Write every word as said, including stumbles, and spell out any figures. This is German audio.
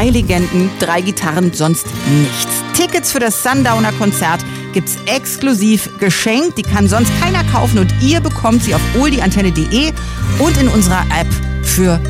Drei Legenden, drei Gitarren, sonst nichts. Tickets für das Sundowner-Konzert gibt's exklusiv geschenkt. Die kann sonst keiner kaufen und ihr bekommt sie auf oldieantenne punkt de und in unserer App für